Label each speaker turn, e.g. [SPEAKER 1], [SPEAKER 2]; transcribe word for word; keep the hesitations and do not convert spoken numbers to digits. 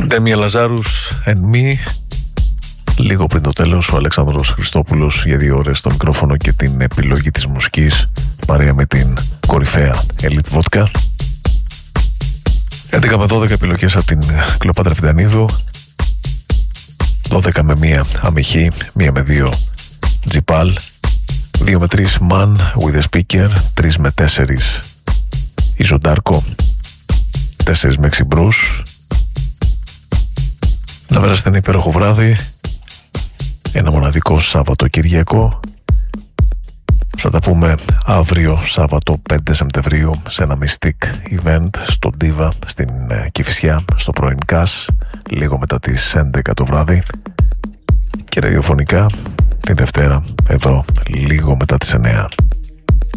[SPEAKER 1] Ντέμια Λαζάρους and me. Λίγο πριν το τέλος, ο Αλέξανδρος Χριστόπουλος για δύο ώρες στο μικρόφωνο και την επιλογή της μουσικής, παρέα με την κορυφαία Elite Vodka. έντεκα με δώδεκα επιλογές από την Κλεοπάτρα Φιντανίδου, δώδεκα με μία Αμυχή, μία με δύο Τζιπάλ, δύο με τρεις Man with a Speaker, τρεις με τέσσερις Ιζοντάρκο, τέσσερις με έξι Bruce. Να περάσετε ένα υπέροχο βράδυ, ένα μοναδικό Σαββατοκυριακό. Θα τα πούμε αύριο Σάββατο πέντε Σεπτεμβρίου σε ένα Mystic event στο Diva στην Κηφισιά, στο πρώην ΚΑΣ, λίγο μετά τις έντεκα το βράδυ, και ραδιοφωνικά την Δευτέρα εδώ λίγο μετά τις εννέα.